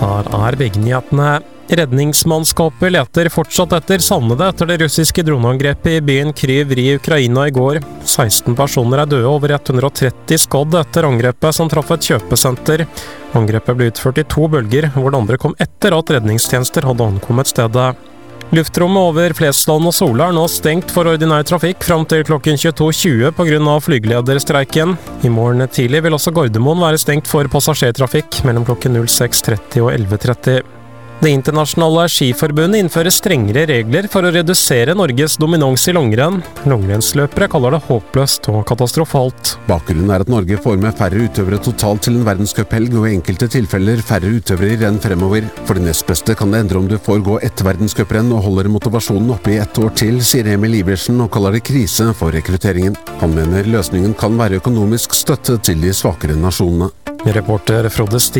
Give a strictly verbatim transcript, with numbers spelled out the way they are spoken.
Her er VG-nyhetene. Redningsmannskapet leter fortsatt etter savnede etter det russiske droneangrepet i byen Kryv i Ukraina i går. seksten personer er døde, over hundre og tretti skadd etter angrepet som traff et kjøpesenter. Angrepet ble utført i to bølger, hvor det andre kom etter at redningstjenester hadde ankommet stedet. Luftrommet over Flesland og Sola er nå stengt for ordinær trafikk fram til klokken tjueto tjue på grunn av flygelederstreiken. I morgen tidlig vil også Gardermoen være stengt for passasjertrafikk mellom klokken seks tretti og elleve tretti. Det internasjonale skiforbundet innfører strengere regler for å redusere Norges dominans i langrenn. Langrennsløpere kaller det håpløst og katastrofalt. Bakgrunnen er at Norge får med færre utøvere totalt til en verdenscuphelg, og i enkelte tilfeller færre utøvere i renn fremover. For det nest beste kan det endre om du får gå ett verdenscuprenn og holder motivasjonen oppe i ett år til, sier Emil Iversen og kaller det krise for rekrutteringen. Han mener løsningen kan være økonomisk støtte til de svakere nasjonene. Reporter Frode Sti